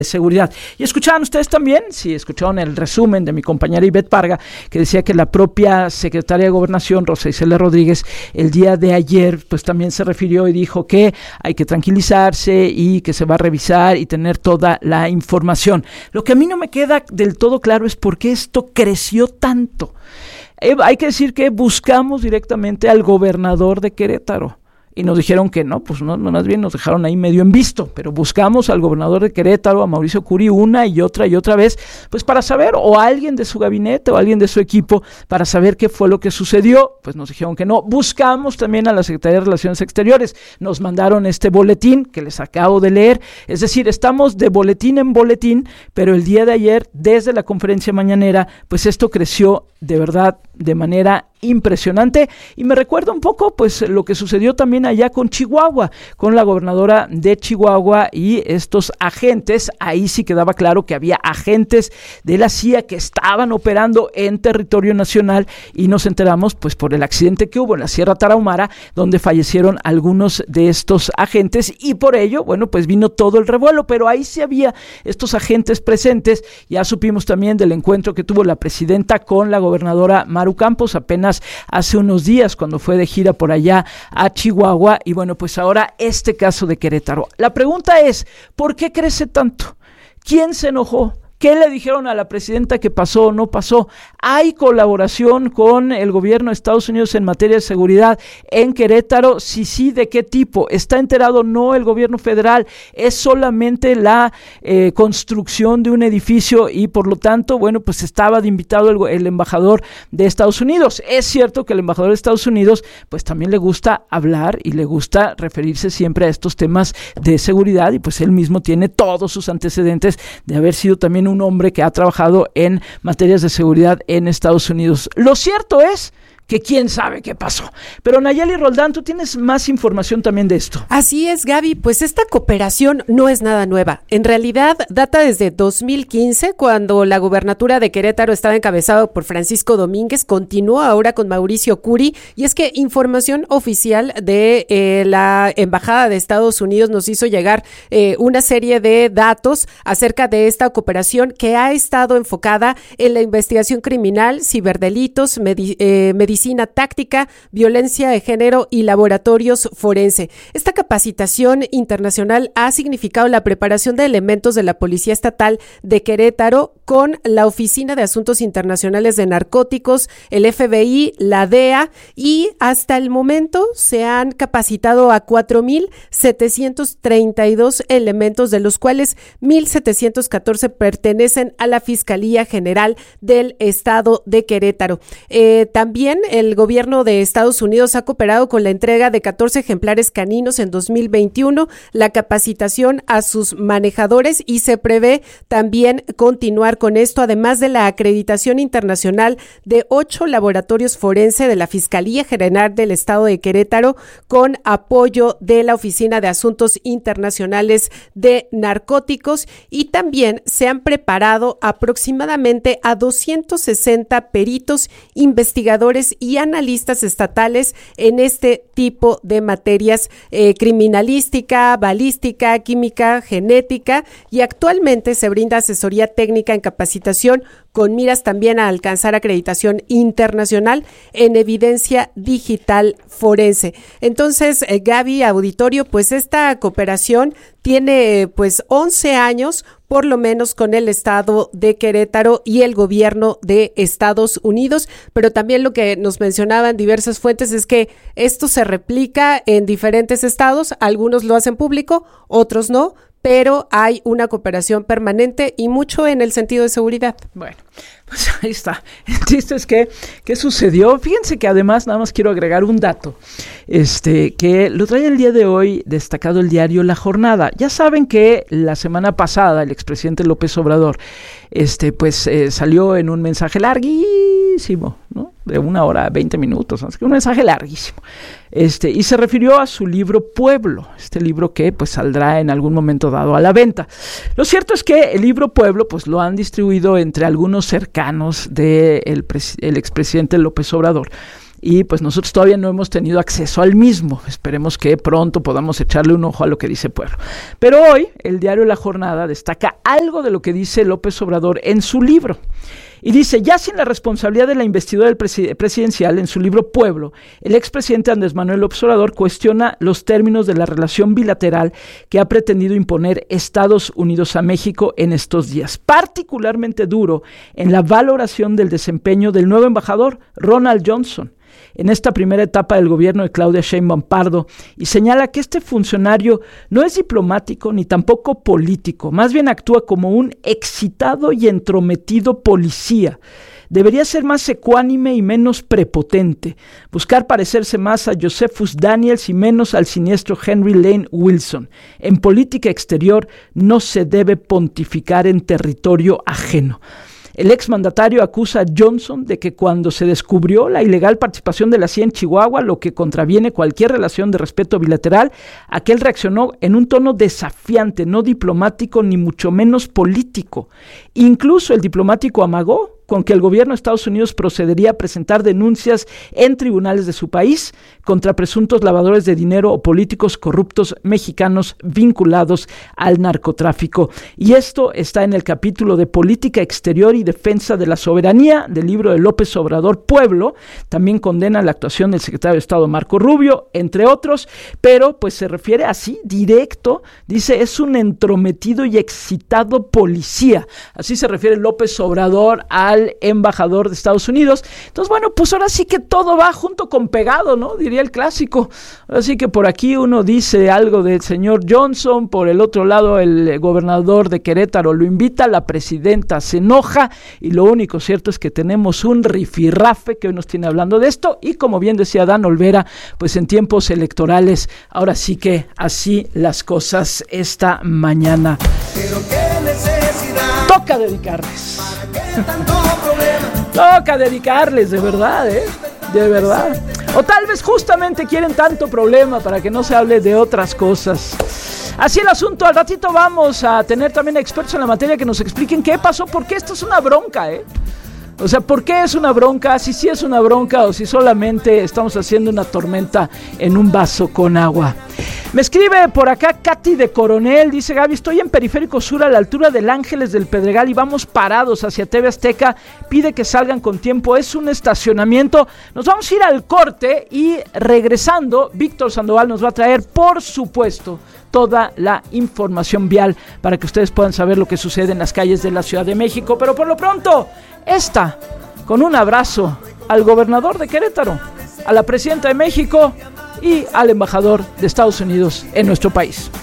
seguridad. Y escuchaban ustedes también, sí, escucharon el resumen de mi compañera Ivette Parga, que decía que la propia secretaria de Gobernación, Rosa Isela Rodríguez, el día de ayer, pues también se refirió y dijo que hay que tranquilizarse y que se va a revisar y tener toda la información. Lo que a mí no me queda del todo claro es por qué esto creció tanto. Hay que decir que buscamos directamente al gobernador de Querétaro. Y nos dijeron que no, pues no, más bien nos dejaron ahí medio en visto, pero buscamos al gobernador de Querétaro, a Mauricio Curi, una y otra vez, pues para saber, o a alguien de su gabinete o a alguien de su equipo, para saber qué fue lo que sucedió. Pues nos dijeron que no. Buscamos también a la Secretaría de Relaciones Exteriores, nos mandaron este boletín que les acabo de leer, es decir, estamos de boletín en boletín, pero el día de ayer, desde la conferencia mañanera, pues esto creció de verdad de manera impresionante, y me recuerda un poco pues lo que sucedió también allá con Chihuahua, con la gobernadora de Chihuahua y estos agentes. Ahí sí quedaba claro que había agentes de la CIA que estaban operando en territorio nacional, y nos enteramos pues por el accidente que hubo en la Sierra Tarahumara, donde fallecieron algunos de estos agentes, y por ello, bueno, pues vino todo el revuelo, pero ahí sí había estos agentes presentes. Ya supimos también del encuentro que tuvo la presidenta con la gobernadora Maru Campos apenas hace unos días, cuando fue de gira por allá a Chihuahua, y bueno, pues ahora este caso de Querétaro. La pregunta es, ¿por qué crece tanto? ¿Quién se enojó? ¿Qué le dijeron a la presidenta que pasó o no pasó? ¿Hay colaboración con el gobierno de Estados Unidos en materia de seguridad en Querétaro? Si sí, ¿de qué tipo? ¿Está enterado o no el gobierno federal? ¿Es solamente la construcción de un edificio y por lo tanto, bueno, pues estaba de invitado el embajador de Estados Unidos? Es cierto que el embajador de Estados Unidos pues también le gusta hablar y le gusta referirse siempre a estos temas de seguridad, y pues él mismo tiene todos sus antecedentes de haber sido también un hombre que ha trabajado en materias de seguridad en Estados Unidos. Lo cierto es que quién sabe qué pasó. Pero Nayeli Roldán, tú tienes más información también de esto. Así es, Gaby, pues esta cooperación no es nada nueva. En realidad data desde 2015, cuando la gubernatura de Querétaro estaba encabezado por Francisco Domínguez, continuó ahora con Mauricio Curi, y es que información oficial de la Embajada de Estados Unidos nos hizo llegar una serie de datos acerca de esta cooperación que ha estado enfocada en la investigación criminal, ciberdelitos, medicina táctica, violencia de género y laboratorios forense. Esta capacitación internacional ha significado la preparación de elementos de la Policía Estatal de Querétaro con la Oficina de Asuntos Internacionales de Narcóticos, el FBI, la DEA, y hasta el momento se han capacitado a 4,732 elementos, de los cuales 1,714 pertenecen a la Fiscalía General del Estado de Querétaro. También el gobierno de Estados Unidos ha cooperado con la entrega de 14 ejemplares caninos en 2021, la capacitación a sus manejadores, y se prevé también continuar con esto, además de la acreditación internacional de 8 laboratorios forense de la Fiscalía General del Estado de Querétaro, con apoyo de la Oficina de Asuntos Internacionales de Narcóticos, y también se han preparado aproximadamente a 260 peritos, investigadores y analistas estatales en este tipo de materias criminalística, balística, química, genética, y actualmente se brinda asesoría técnica en capacitación con miras también a alcanzar acreditación internacional en evidencia digital forense. Entonces, Gaby, auditorio, pues esta cooperación tiene pues 11 años por lo menos con el estado de Querétaro y el gobierno de Estados Unidos, pero también lo que nos mencionaban diversas fuentes es que esto se replica en diferentes estados, algunos lo hacen público, otros no, pero hay una cooperación permanente y mucho en el sentido de seguridad. Bueno, pues ahí está. El chiste es que, ¿qué sucedió? Fíjense que además nada más quiero agregar un dato, que lo trae el día de hoy destacado el diario La Jornada. Ya saben que la semana pasada el expresidente López Obrador, salió en un mensaje larguísimo, ¿no? De 1 hora, 20 minutos, así que un mensaje larguísimo. Y se refirió a su libro Pueblo, este libro que pues saldrá en algún momento dado a la venta. Lo cierto es que el libro Pueblo pues lo han distribuido entre algunos cercanos del expresidente López Obrador. y pues nosotros todavía no hemos tenido acceso al mismo. Esperemos que pronto podamos echarle un ojo a lo que dice Pueblo. Pero hoy el diario La Jornada destaca algo de lo que dice López Obrador en su libro. Y dice, ya sin la responsabilidad de la investidura del presidencial, en su libro Pueblo, el expresidente Andrés Manuel López Obrador cuestiona los términos de la relación bilateral que ha pretendido imponer Estados Unidos a México en estos días. Particularmente duro en la valoración del desempeño del nuevo embajador, Ronald Johnson, en esta primera etapa del gobierno de Claudia Sheinbaum Pardo, y señala que este funcionario no es diplomático ni tampoco político, más bien actúa como un excitado y entrometido policía. Debería ser más ecuánime y menos prepotente, buscar parecerse más a Josephus Daniels y menos al siniestro Henry Lane Wilson. En política exterior no se debe pontificar en territorio ajeno. El exmandatario acusa a Johnson de que cuando se descubrió la ilegal participación de la CIA en Chihuahua, lo que contraviene cualquier relación de respeto bilateral, aquel reaccionó en un tono desafiante, no diplomático ni mucho menos político. Incluso el diplomático amagó con que el gobierno de Estados Unidos procedería a presentar denuncias en tribunales de su país contra presuntos lavadores de dinero o políticos corruptos mexicanos vinculados al narcotráfico. Y esto está en el capítulo de Política Exterior y Defensa de la Soberanía del libro de López Obrador, Pueblo. También condena la actuación del secretario de Estado Marco Rubio, entre otros, pero pues se refiere así, directo, dice, es un entrometido y excitado policía. Así se refiere López Obrador al embajador de Estados Unidos. Entonces, bueno, pues ahora sí que todo va junto con pegado, ¿no? Diría el clásico. Ahora sí que por aquí uno dice algo del señor Johnson, por el otro lado el gobernador de Querétaro lo invita, la presidenta se enoja, y lo único cierto es que tenemos un rifirrafe que hoy nos tiene hablando de esto, y como bien decía Dan Olvera, pues en tiempos electorales, ahora sí que así las cosas esta mañana. Pero qué necesidad. Toca dedicarles. Toca dedicarles, de verdad, de verdad. O tal vez justamente quieren tanto problema para que no se hable de otras cosas. Así el asunto. Al ratito vamos a tener también expertos en la materia que nos expliquen qué pasó, porque esto es una bronca, O sea, ¿por qué es una bronca? Si sí es una bronca o si solamente estamos haciendo una tormenta en un vaso con agua. Me escribe por acá Katy de Coronel, dice: Gaby, estoy en Periférico Sur a la altura del Ángeles del Pedregal y vamos parados hacia TV Azteca, pide que salgan con tiempo, es un estacionamiento. Nos vamos a ir al corte y regresando, Víctor Sandoval nos va a traer, por supuesto, toda la información vial para que ustedes puedan saber lo que sucede en las calles de la Ciudad de México. Pero por lo pronto, con un abrazo al gobernador de Querétaro, a la presidenta de México y al embajador de Estados Unidos en nuestro país.